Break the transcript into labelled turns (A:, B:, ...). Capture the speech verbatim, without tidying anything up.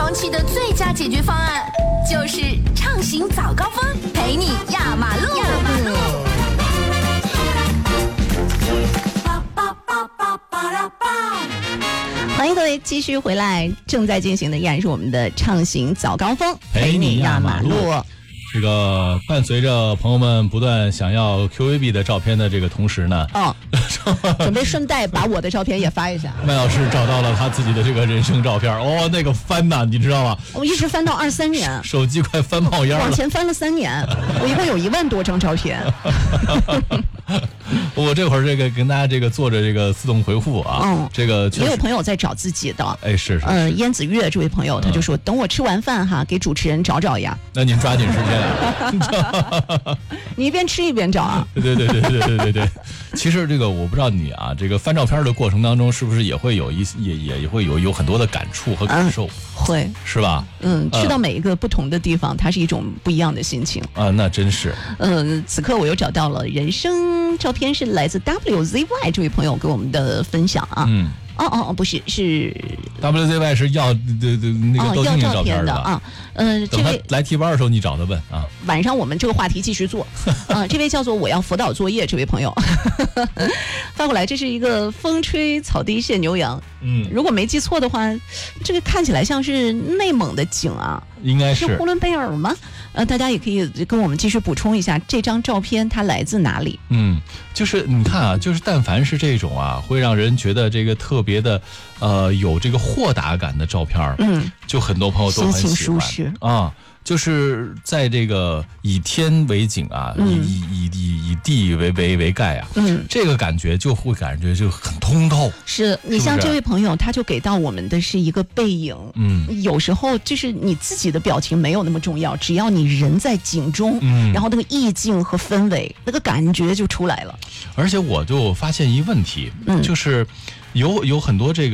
A: 荒期的最佳解决方案，就是畅行早高峰，陪你压马路。压马路。
B: 欢迎各位继续回来，正在进行的依然是我们的畅行早高峰，
C: 陪你压马路。这个伴随着朋友们不断想要 Q V B 的照片的这个同时呢，
B: 哦，准备顺带把我的照片也发一下。
C: 麦老师找到了他自己的这个人生照片，哦，那个翻呐，你知道吗？
B: 我一直翻到二三年，
C: 手机快翻冒烟了，
B: 往前翻了三年，我一共有一万多张照片。
C: 我这会儿这个跟大家这个做着这个自动回复啊，
B: 嗯，
C: 这个
B: 也有朋友在找自己的，
C: 哎，是是，
B: 呃，燕子月这位朋友他就说，
C: 嗯、
B: 等我吃完饭哈，给主持人找找呀。
C: 那您抓紧时间啊！
B: 你一边吃一边找啊？
C: 对对对对对对对对。其实这个我不知道你啊，这个翻照片的过程当中，是不是也会有一也也也会有有很多的感触和感受？嗯、
B: 会
C: 是吧？
B: 嗯，去到每一个不同的地方，它是一种不一样的心情
C: 啊，那真是。
B: 嗯，此刻我又找到了人生照片，是来自 W Z Y 这位朋友给我们的分享啊。嗯。哦哦哦，不是，是
C: W Z Y 是要对对那个
B: 都
C: 是
B: 照片的啊。嗯、呃，这位
C: 来提班的时候你找他问啊。
B: 晚上我们这个话题继续做啊。这位叫做我要辅导作业这位朋友发过来，这是一个风吹草低见牛羊。嗯，如果没记错的话，这个看起来像是内蒙的景啊。
C: 应该是
B: 是呼伦贝尔吗？呃，大家也可以跟我们继续补充一下，这张照片它来自哪里？
C: 嗯，就是你看啊，就是但凡是这种啊，会让人觉得这个特别的，呃，有这个豁达感的照片，嗯，就很多朋友都很喜欢，
B: 心情舒适
C: 啊。就是在这个以天为景啊，嗯、以以以以地为为为盖啊，嗯，这个感觉就会感觉就很通透。
B: 是你像这位朋友，他就给到我们的是一个背影，嗯，有时候就是你自己的表情没有那么重要，只要你人在景中，嗯，然后那个意境和氛围，那个感觉就出来了。
C: 而且我就发现一问题，嗯，就是有有很多这个。